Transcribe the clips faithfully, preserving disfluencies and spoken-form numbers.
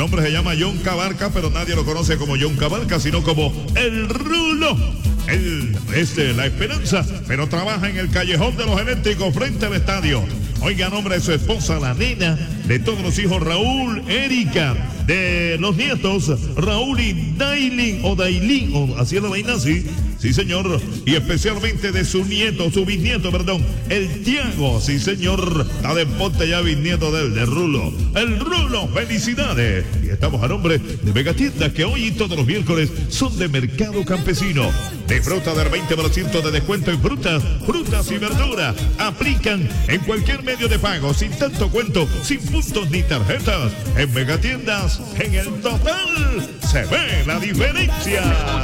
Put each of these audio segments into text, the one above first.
nombre se llama John Cabarca, pero nadie lo conoce como John Cabarca, sino como El Rulo. Él es de La Esperanza, pero trabaja en el Callejón de los Eléctricos frente al estadio. Oiga, a nombre de su esposa, la nena, de todos los hijos, Raúl, Erika, de los nietos, Raúl y Dailin, o Dailin, o así es la vaina, sí, sí señor, y especialmente de su nieto, su bisnieto, perdón, el Tiago, sí señor, está de ponte ya bisnieto de él, de Rulo, el Rulo, felicidades. Y estamos a nombre de Megatiendas, que hoy y todos los miércoles son de Mercado Campesino. Disfruta del veinte por ciento de descuento en frutas, frutas y verduras. Aplican en cualquier medio de pago, sin tanto cuento, sin puntos ni tarjetas. En Megatiendas, en el total, se ve la diferencia.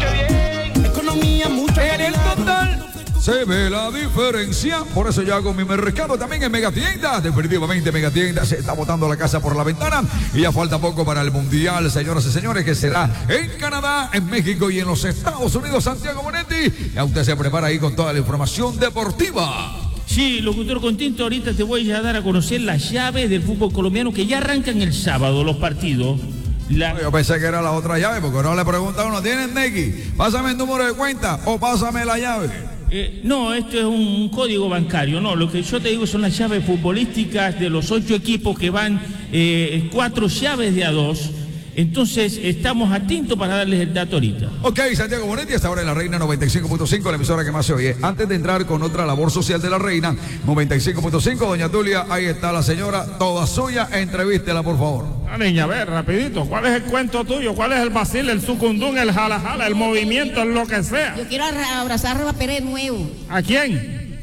Economía mucho en el total. Se ve la diferencia, por eso yo hago mi mercado también en Megatiendas. Definitivamente Megatiendas se está botando la casa por la ventana y ya falta poco para el Mundial, señoras y señores, que será en Canadá, en México y en los Estados Unidos. Santiago Monetti, ya usted se prepara ahí con toda la información deportiva. Sí, locutor Contento, ahorita te voy a dar a conocer las llaves del fútbol colombiano que ya arrancan el sábado los partidos. La... Yo pensé que era la otra llave, porque no le pregunta a uno, ¿tienes Neki? Pásame el número de cuenta o pásame la llave. Eh, no, esto es un código bancario, no, lo que yo te digo son las llaves futbolísticas de los ocho equipos que van eh, cuatro llaves de a dos. Entonces, estamos atentos para darles el dato ahorita. Ok, Santiago Monetti, hasta ahora en La Reina noventa y cinco punto cinco, la emisora que más se oye. Antes de entrar con otra labor social de La Reina noventa y cinco punto cinco, doña Tulia, ahí está la señora, toda suya, entrevístela, por favor. Ah, niña, a ver, rapidito, ¿cuál es el cuento tuyo? ¿Cuál es el vacil, el sucundún, el jala jala, el movimiento, el lo que sea? Yo quiero abrazar a Rafa Pérez nuevo. ¿A quién?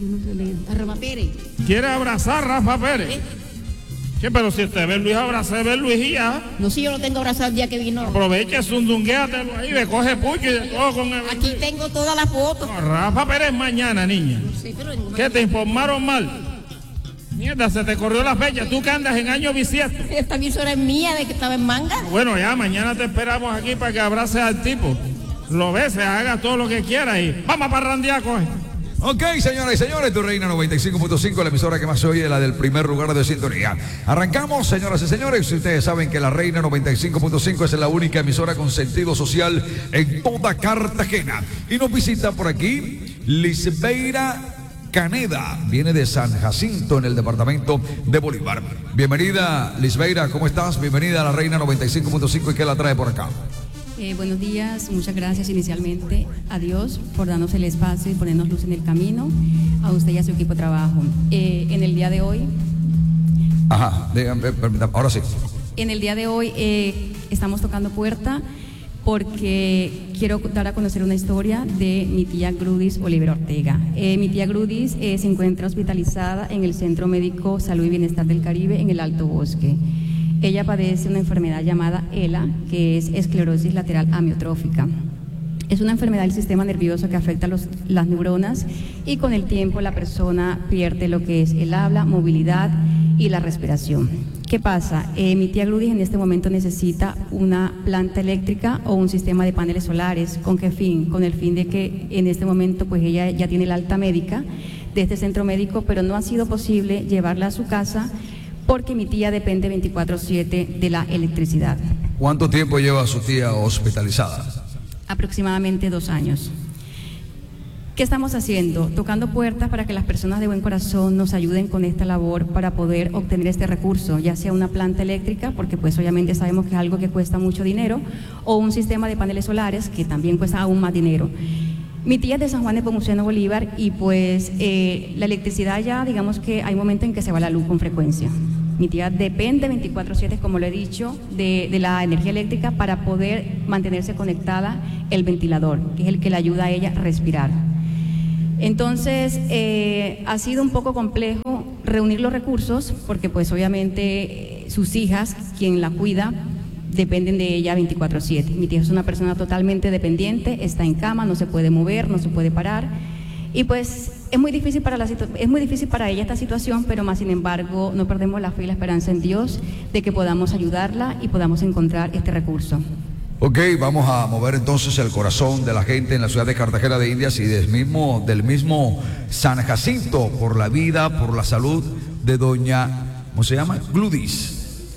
A Rafa Pérez. ¿Quiere abrazar a Rafa Pérez? ¿Eh? Sí, pero si usted ve Luis, abrace, ve Luis y ya. No, si yo lo tengo abrazado el día que vino. Aproveche, zundunguéatelo ahí, le coge pucho y de todo con el... Aquí tengo todas las fotos. No, Rafa Pérez mañana, niña. Sí, pero... ¿Qué, te informaron mal? Mierda, se te corrió la fecha. Tú que andas en año bisiesto. Esta emisora es mía, de que estaba en Manga. Bueno, ya, mañana te esperamos aquí para que abraces al tipo. Lo beses, haga todo lo que quiera y vamos a parrandear, coge. Ok, señoras y señores, tu Reina noventa y cinco punto cinco, la emisora que más se oye, la del primer lugar de sintonía. Arrancamos, señoras y señores. Ustedes saben que la Reina noventa y cinco punto cinco es la única emisora con sentido social en toda Cartagena. Y nos visita por aquí Lisbeira Caneda, viene de San Jacinto, en el departamento de Bolívar. Bienvenida, Lisbeira, ¿cómo estás? Bienvenida a la Reina noventa y cinco punto cinco. ¿Y qué la trae por acá? Eh, buenos días, muchas gracias inicialmente a Dios por darnos el espacio y ponernos luz en el camino, a usted y a su equipo de trabajo. Eh, en el día de hoy... Ajá, dígame, permítame, ahora sí. En el día de hoy eh, estamos tocando puerta porque quiero dar a conocer una historia de mi tía Grudis Olivera Ortega. Eh, mi tía Grudis eh, se encuentra hospitalizada en el Centro Médico Salud y Bienestar del Caribe en el Alto Bosque. Ella padece una enfermedad llamada E L A, que es esclerosis lateral amiotrófica. Es una enfermedad del sistema nervioso que afecta los, las neuronas y con el tiempo la persona pierde lo que es el habla, movilidad y la respiración. ¿Qué pasa? Eh, mi tía Grudis en este momento necesita una planta eléctrica o un sistema de paneles solares. ¿Con qué fin? Con el fin de que en este momento pues ella ya tiene la alta médica de este centro médico, pero no ha sido posible llevarla a su casa porque mi tía depende veinticuatro siete de la electricidad. ¿Cuánto tiempo lleva su tía hospitalizada? Aproximadamente dos años. ¿Qué estamos haciendo? Tocando puertas para que las personas de buen corazón nos ayuden con esta labor para poder obtener este recurso, ya sea una planta eléctrica, porque pues obviamente sabemos que es algo que cuesta mucho dinero, o un sistema de paneles solares, que también cuesta aún más dinero. Mi tía es de San Juan de Nepomuceno, Bolívar, y pues eh, la electricidad ya, digamos que hay momentos en que se va la luz con frecuencia. Mi tía depende veinticuatro siete, como lo he dicho, de, de la energía eléctrica para poder mantenerse conectada el ventilador, que es el que le ayuda a ella a respirar. Entonces, eh, ha sido un poco complejo reunir los recursos, porque pues obviamente eh, sus hijas, quien la cuida, dependen de ella veinticuatro siete. Mi tía es una persona totalmente dependiente, está en cama, no se puede mover, no se puede parar. Y pues es muy difícil para la es muy difícil para ella esta situación, pero más sin embargo no perdemos la fe y la esperanza en Dios de que podamos ayudarla y podamos encontrar este recurso. Ok, vamos a mover entonces el corazón de la gente en la ciudad de Cartagena de Indias y del mismo, del mismo San Jacinto por la vida, por la salud de doña, ¿cómo se llama? Grudis.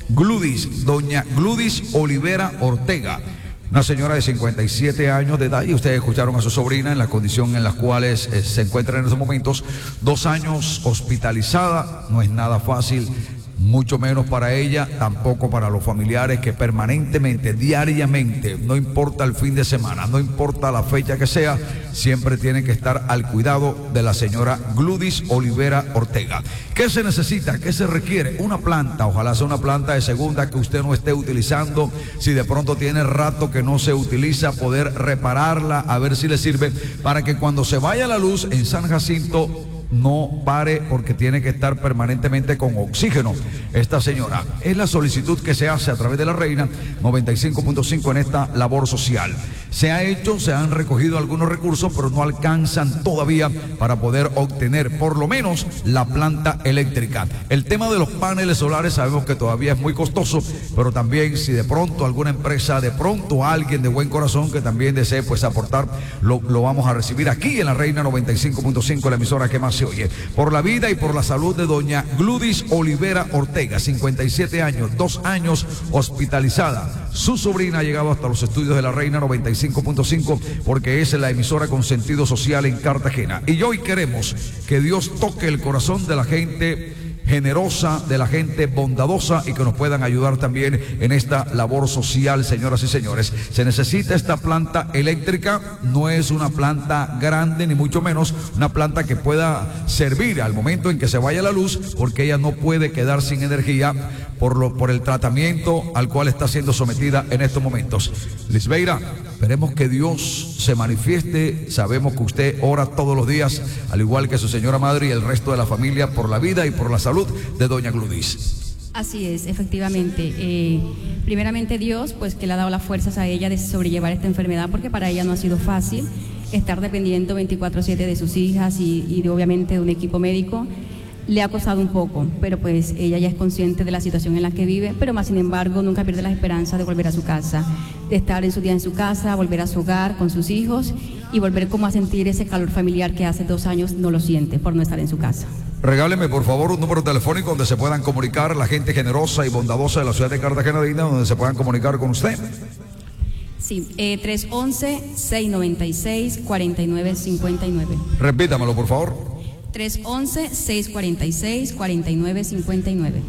Gludis, doña Gludis Olivera Ortega. Una señora de cincuenta y siete años de edad, y ustedes escucharon a su sobrina en la condición en las cuales eh, se encuentra en estos momentos, dos años hospitalizada, no es nada fácil, mucho menos para ella, tampoco para los familiares que permanentemente, diariamente, no importa el fin de semana, no importa la fecha que sea, siempre tienen que estar al cuidado de la señora Gludis Olivera Ortega. ¿Qué se necesita? ¿Qué se requiere? Una planta, ojalá sea una planta de segunda que usted no esté utilizando. Si de pronto tiene rato que no se utiliza, poder repararla, a ver si le sirve, para que cuando se vaya la luz en San Jacinto no pare, porque tiene que estar permanentemente con oxígeno esta señora. Es la solicitud que se hace a través de la Reina noventa y cinco punto cinco en esta labor social. Se ha hecho, se han recogido algunos recursos, pero no alcanzan todavía para poder obtener por lo menos la planta eléctrica. El tema de los paneles solares sabemos que todavía es muy costoso, pero también si de pronto alguna empresa, de pronto alguien de buen corazón que también desee pues aportar, lo, lo vamos a recibir aquí en la Reina noventa y cinco punto cinco, la emisora que más se oye. Por la vida y por la salud de doña Gludis Olivera Ortega, cincuenta y siete años, dos años hospitalizada. Su sobrina ha llegado hasta los estudios de la Reina noventa y cinco punto cinco porque es la emisora con sentido social en Cartagena. Y hoy queremos que Dios toque el corazón de la gente generosa, de la gente bondadosa, y que nos puedan ayudar también en esta labor social, señoras y señores. Se necesita esta planta eléctrica, no es una planta grande ni mucho menos, una planta que pueda servir al momento en que se vaya la luz, porque ella no puede quedar sin energía por, lo, por el tratamiento al cual está siendo sometida en estos momentos. Lisbeira, esperemos que Dios se manifieste. Sabemos que usted ora todos los días, al igual que su señora madre y el resto de la familia, por la vida y por la salud de doña Gludis. Así es, efectivamente. Eh, primeramente Dios, pues que le ha dado las fuerzas a ella de sobrellevar esta enfermedad, porque para ella no ha sido fácil estar dependiendo veinticuatro siete de sus hijas y, y de, obviamente de un equipo médico. Le ha costado un poco, pero pues ella ya es consciente de la situación en la que vive, pero más sin embargo nunca pierde la esperanza de volver a su casa, de estar en su día en su casa, volver a su hogar con sus hijos y volver como a sentir ese calor familiar que hace dos años no lo siente por no estar en su casa. Regáleme por favor un número telefónico donde se puedan comunicar la gente generosa y bondadosa de la ciudad de Cartagena de Indias, donde se puedan comunicar con usted. Sí, eh, tres once, seis noventa y seis, cuarenta y nueve cincuenta y nueve. Repítamelo por favor. tres once, seis cuarenta y seis, cuarenta y nueve cincuenta y nueve.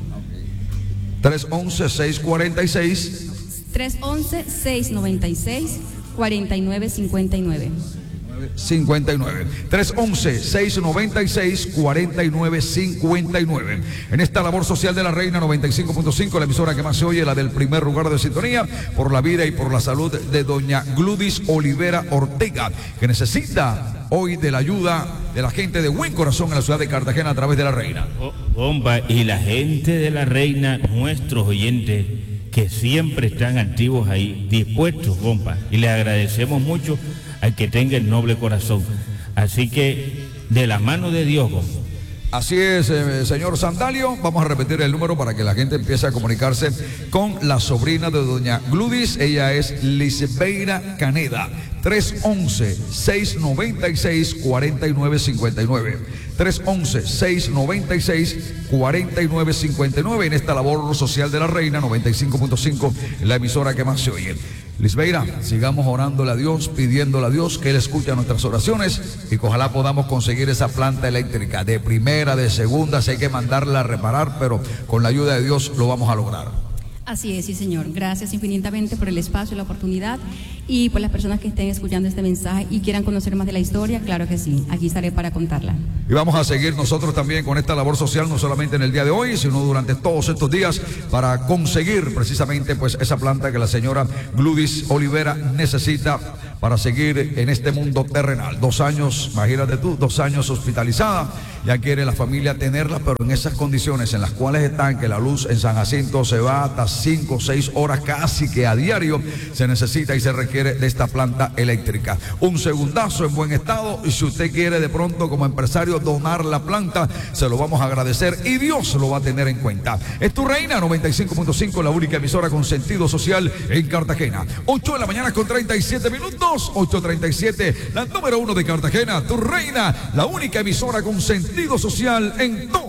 tres once, seis cuarenta y seis. tres once, seis noventa y seis, cuarenta y nueve cincuenta y nueve. cincuenta y nueve. tres once, seis noventa y seis, cuarenta y nueve cincuenta y nueve. En esta labor social de la Reina noventa y cinco punto cinco, la emisora que más se oye, la del primer lugar de sintonía, por la vida y por la salud de doña Gludis Olivera Ortega, que necesita hoy de la ayuda de la gente de buen corazón en la ciudad de Cartagena a través de la Reina. Oh, bomba, y la gente de la Reina, nuestros oyentes, que siempre están activos ahí, dispuestos, bomba, y les agradecemos mucho al que tenga el noble corazón. Así que, de la mano de Dios, bomba. Así es, eh, señor Sandalio. Vamos a repetir el número para que la gente empiece a comunicarse con la sobrina de doña Gludis. Ella es Lisbeira Caneda. tres once, seis noventa y seis, cuarenta y nueve cincuenta y nueve. tres once, seis noventa y seis, cuarenta y nueve cincuenta y nueve en esta labor social de la Reina noventa y cinco punto cinco, la emisora que más se oye. Lisbeira, sigamos orándole a Dios, pidiéndole a Dios que Él escuche nuestras oraciones y que ojalá podamos conseguir esa planta eléctrica de primera, de segunda, si hay que mandarla a reparar, pero con la ayuda de Dios lo vamos a lograr. Así es, sí señor. Gracias infinitamente por el espacio y la oportunidad, y por las personas que estén escuchando este mensaje y quieran conocer más de la historia, claro que sí, aquí estaré para contarla. Y vamos a seguir nosotros también con esta labor social, no solamente en el día de hoy, sino durante todos estos días, para conseguir precisamente pues esa planta que la señora Gludis Olivera necesita para seguir en este mundo terrenal. Dos años, imagínate tú, dos años hospitalizada, ya quiere la familia tenerla, pero en esas condiciones en las cuales están, que la luz en San Jacinto se va hasta cinco o seis horas casi que a diario, se necesita y se requiere de esta planta eléctrica. Un segundazo en buen estado, y si usted quiere de pronto como empresario donar la planta, se lo vamos a agradecer y Dios lo va a tener en cuenta. Es tu Reina noventa y cinco punto cinco, la única emisora con sentido social en Cartagena. ocho de la mañana con treinta y siete minutos, ocho treinta y siete, la número uno de Cartagena, tu Reina, la única emisora con sentido social en todo